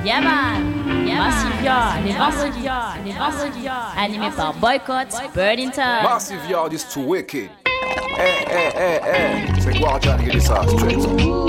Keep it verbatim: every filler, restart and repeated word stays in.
Yeah man, yeah Massive Yard, les vendredis, les vendredis, animé par Boycott, Bird in Time. Massive Yard is too wicked. Eh, eh, eh, eh, c'est Guardian qui dit ça, straight up.